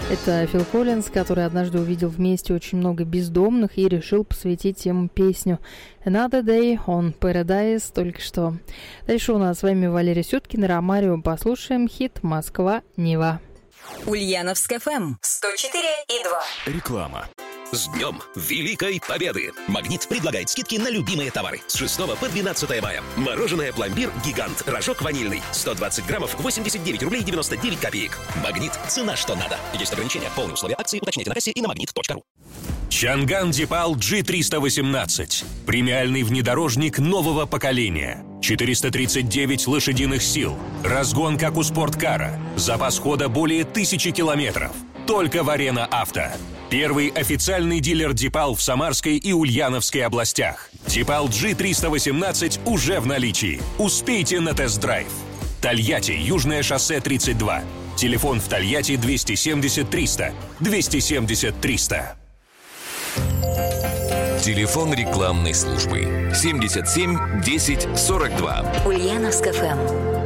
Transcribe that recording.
Это Фил Коллинз, который однажды увидел вместе очень много бездомных и решил посвятить им песню «Another Day on Paradise» только что. Дальше у нас с вами Валерия Сюткина, Ромарио. Послушаем хит «Москва-Нева». Ульяновск ФМ 104,2. Реклама. С Днем Великой Победы! «Магнит» предлагает скидки на любимые товары с 6 по 12 мая. Мороженое «Пломбир Гигант», рожок ванильный, 120 граммов, 89 рублей 99 копеек. «Магнит» — цена, что надо. Есть ограничения. Полные условия акции уточните на кассе и на magnet.ru. Чанган Дипал G318. Премиальный внедорожник нового поколения. 439 лошадиных сил. Разгон, как у спорткара. Запас хода более 1000 километров. Только в Арена Авто. Первый официальный дилер Дипал в Самарской и Ульяновской областях. Дипал G318 уже в наличии. Успейте на тест-драйв. Тольятти, Южное шоссе 32. Телефон в Тольятти 270 300. 270 300. Телефон рекламной службы 77 10 42. Ульяновск ФМ.